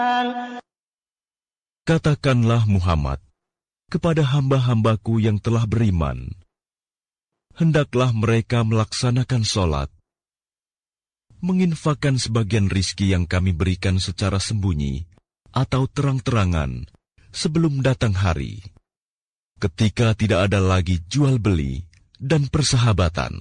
Katakanlah Muhammad kepada hamba-hambaku yang telah beriman, hendaklah mereka melaksanakan sholat, menginfakkan sebagian rizki yang kami berikan secara sembunyi atau terang-terangan sebelum datang hari, ketika tidak ada lagi jual beli dan persahabatan.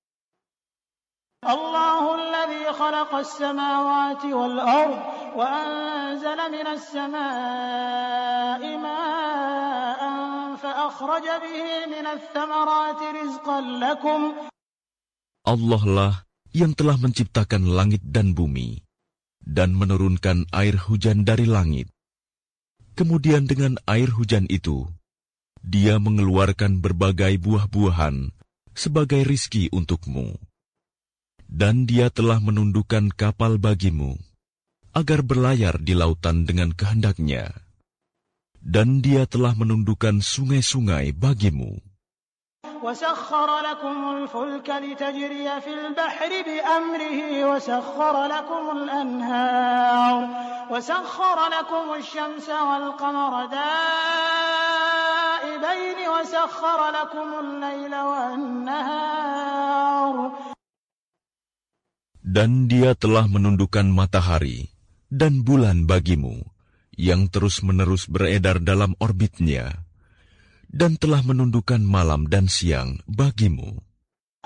Allahul ladzi khalaqas samawati wal ard wa anzala minas samaa'i maa'an fa akhraja bihi minas thamarati rizqan lakum. Allah lah yang telah menciptakan langit dan bumi dan menurunkan air hujan dari langit. Kemudian dengan air hujan itu, Dia mengeluarkan berbagai buah-buahan sebagai rizki untukmu. Dan Dia telah menundukkan kapal bagimu, agar berlayar di lautan dengan kehendaknya. Dan Dia telah menundukkan sungai-sungai bagimu. وَسَخَّرَ لَكُمُ الْفُلْكَ لِتَجْرِيَ فِي الْبَحْرِ بِأَمْرِهِ وَسَخَّرَ لَكُمُ الْأَنْهَارَ وَسَخَّرَ لَكُمُ الشَّمْسَ وَالْقَمَرَ دَائِبَيْنِ وَسَخَّرَ لَكُمُ اللَّيْلَ وَالنَّهَارَ. Dan Dia telah menundukkan matahari dan bulan bagimu, yang terus-menerus beredar dalam orbitnya, dan telah menundukkan malam dan siang bagimu.